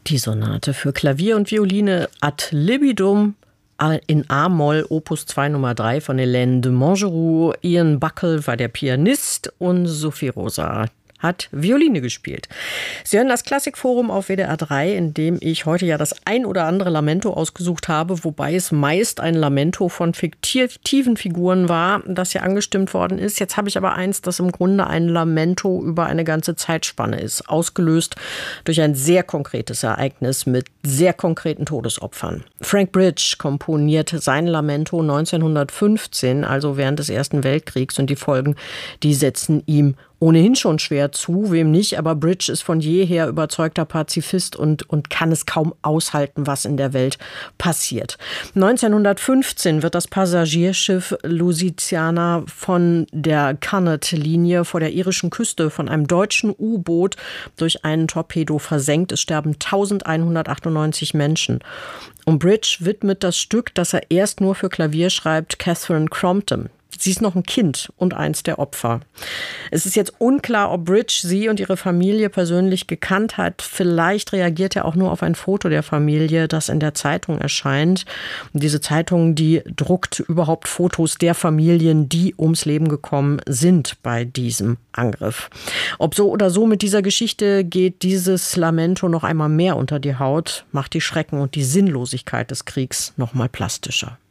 Die Sonate für Klavier und Violine Ad libidum in A-Moll, Opus 2 Nummer 3 von Hélène de Montgeroux. Ian Buckle war der Pianist und Sophie Rosa hat Violine gespielt. Sie hören das Klassikforum auf WDR 3, in dem ich heute ja das ein oder andere Lamento ausgesucht habe, wobei es meist ein Lamento von fiktiven Figuren war, das hier angestimmt worden ist. Jetzt habe ich aber eins, das im Grunde ein Lamento über eine ganze Zeitspanne ist, ausgelöst durch ein sehr konkretes Ereignis mit sehr konkreten Todesopfern. Frank Bridge komponiert sein Lamento 1915, also während des Ersten Weltkriegs, und die Folgen, die setzen ihm ohnehin schon schwer zu, wem nicht, aber Bridge ist von jeher überzeugter Pazifist und kann es kaum aushalten, was in der Welt passiert. 1915 wird das Passagierschiff Lusitania von der Connaught-Linie vor der irischen Küste von einem deutschen U-Boot durch einen Torpedo versenkt. Es sterben 1198 Menschen. Und Bridge widmet das Stück, das er erst nur für Klavier schreibt, Catherine Crompton. Sie ist noch ein Kind und eins der Opfer. Es ist jetzt unklar, ob Bridge sie und ihre Familie persönlich gekannt hat. Vielleicht reagiert er auch nur auf ein Foto der Familie, das in der Zeitung erscheint. Und diese Zeitung, die druckt überhaupt Fotos der Familien, die ums Leben gekommen sind bei diesem Angriff. Ob so oder so, mit dieser Geschichte geht dieses Lamento noch einmal mehr unter die Haut, macht die Schrecken und die Sinnlosigkeit des Kriegs noch mal plastischer.